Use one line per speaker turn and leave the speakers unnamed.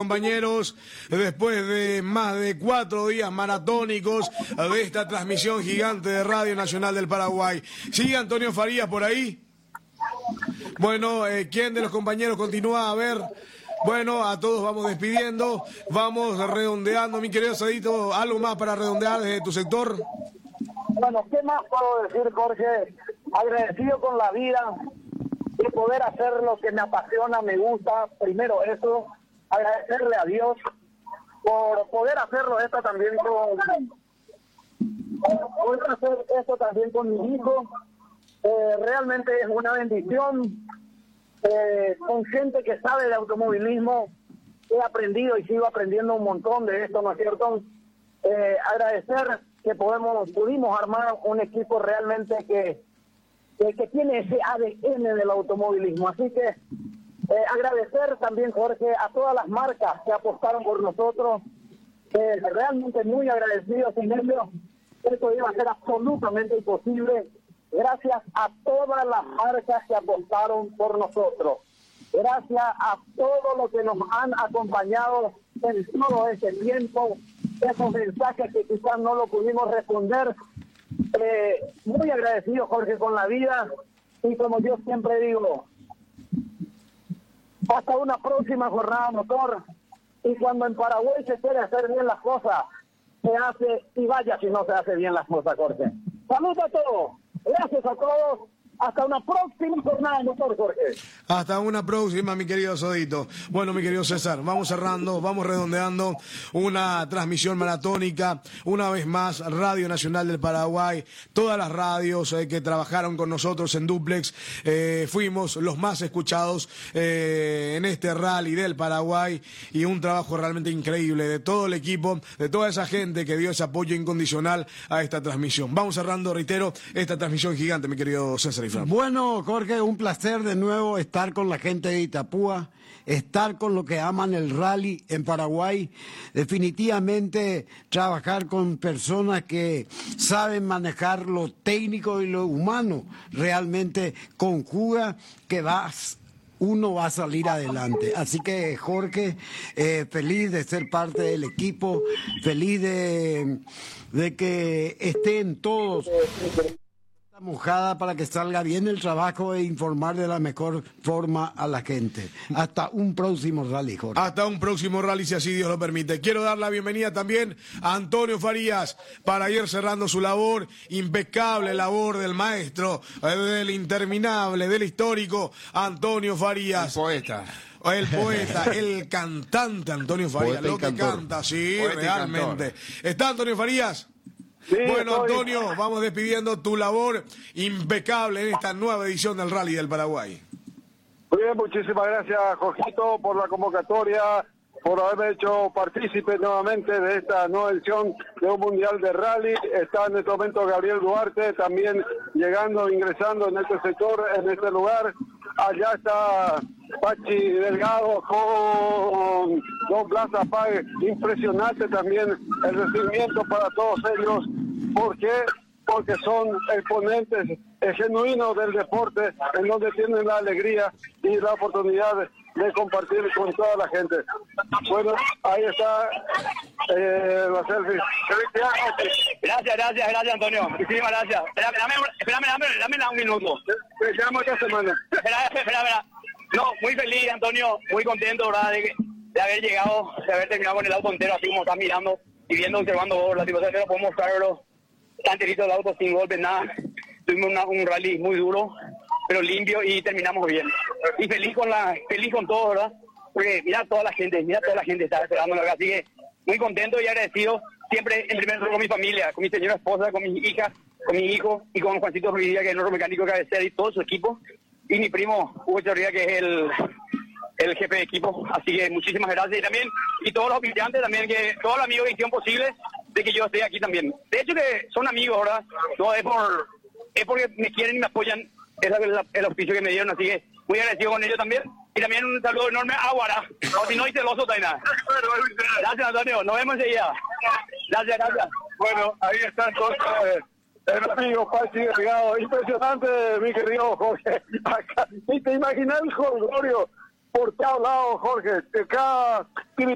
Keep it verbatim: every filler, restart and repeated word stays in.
compañeros, después de más de cuatro días maratónicos de esta transmisión gigante de Radio Nacional del Paraguay. ¿Sigue Antonio Farías por ahí? Bueno, eh, ¿quién de los compañeros continúa? A ver, bueno, a todos vamos despidiendo, vamos redondeando. Mi querido Sadito, ¿algo más para redondear desde tu sector?
Bueno, ¿qué más puedo decir, Jorge? Agradecido con la vida y poder hacer lo que me apasiona, me gusta. Primero eso, agradecerle a Dios por poder hacerlo esto también con poder hacer esto también con mi hijo. Eh, realmente es una bendición. Eh, con gente que sabe de automovilismo he aprendido y sigo aprendiendo un montón de esto, ¿no es cierto? Eh, agradecer que podemos pudimos armar un equipo realmente que, que, que tiene ese A D N del automovilismo. Así que eh, agradecer también, Jorge, a todas las marcas que apostaron por nosotros. Eh, realmente muy agradecido. Sin ellos, esto iba a ser absolutamente imposible. Gracias a todas las marcas que apostaron por nosotros. Gracias a todos los que nos han acompañado en todo ese tiempo. Esos mensajes que quizás no lo pudimos responder. Eh, muy agradecido, Jorge, con la vida. Y como yo siempre digo, hasta una próxima jornada motor. Y cuando en Paraguay se quiere hacer bien las cosas, se hace, y vaya si no se hace bien las cosas, Jorge. Saludos a todos. Gracias a todos. Hasta una próxima jornada, motor, Jorge.
Hasta una próxima, mi querido Sodito. Bueno, mi querido César, vamos cerrando, vamos redondeando una transmisión maratónica. Una vez más, Radio Nacional del Paraguay, todas las radios eh, que trabajaron con nosotros en Duplex, eh, fuimos los más escuchados eh, en este rally del Paraguay, y un trabajo realmente increíble de todo el equipo, de toda esa gente que dio ese apoyo incondicional a esta transmisión. Vamos cerrando, reitero, esta transmisión gigante, mi querido César.
Bueno, Jorge, un placer de nuevo estar con la gente de Itapúa, estar con los que aman el rally en Paraguay, definitivamente trabajar con personas que saben manejar lo técnico y lo humano, realmente conjuga que vas... uno va a salir adelante. Así que, Jorge, eh, feliz de ser parte del equipo, feliz de, de que estén todos mojada para que salga bien el trabajo e informar de la mejor forma a la gente. Hasta un próximo rally, Jorge.
Hasta un próximo rally, si así Dios lo permite. Quiero dar la bienvenida también a Antonio Farías para ir cerrando su labor, impecable labor del maestro, del interminable, del histórico Antonio Farías.
El poeta.
El poeta, el cantante Antonio Farías, lo que canta, sí, poeta realmente. ¿Está Antonio Farías?
Sí,
bueno,
estoy...
Antonio, vamos despidiendo tu labor impecable en esta nueva edición del Rally del Paraguay.
Muy bien, muchísimas gracias, Jorgito, por la convocatoria, por haberme hecho partícipe nuevamente de esta nueva edición de un Mundial de Rally. Está en este momento Gabriel Duarte también llegando, ingresando en este sector, en este lugar. Allá está Pachi Delgado con Don Plaza Pague. Impresionante también el recibimiento para todos ellos. ¿Por qué? Porque son exponentes eh, genuinos del deporte, en donde tienen la alegría y la oportunidad de, de compartir con toda la gente. Bueno, ahí está eh, la selfie.
Gracias, gracias, gracias, Antonio. Muchísimas gracias. Espérame, dame, espérame, dame, dame, dame un minuto.
Te llamo esta semana.
Espera, espera, espera. No, muy feliz, Antonio, muy contento, ¿verdad?, de, de haber llegado, de haber terminado con el auto entero, así como estás mirando y viendo, observando la situación, pero podemos mostrarlo enterito el auto, sin golpes, nada. Tuvimos una, un rally muy duro, pero limpio, y terminamos bien. Y feliz con la, feliz con todo, ¿verdad? Porque mira toda la gente, mira toda la gente está esperando, ¿verdad? Así que muy contento y agradecido, siempre en primer lugar con mi familia, con mi señora esposa, con mis hijas, con mi hijo, y con Juancito Ruidía, que es nuestro mecánico de cabecera, y todo su equipo, y mi primo Hugo Chorría, que es el, el jefe de equipo. Así que muchísimas gracias, y también, y todos los oficiantes también, que todos los amigos que hicieron posible de que yo esté aquí también. De hecho que son amigos, ¿verdad? No es por, es porque me quieren y me apoyan, es el, el auspicio que me dieron, así que muy agradecido con ellos también. Y también un saludo enorme a Guará, o si no, hice celoso, Taina. Gracias, Antonio, nos vemos enseguida. Gracias, gracias.
Bueno, ahí están todos eh, el amigo Pachi Delgado. Impresionante, mi querido Jorge. Acá, y te imaginas el jolgorio por cada lado, Jorge, de cada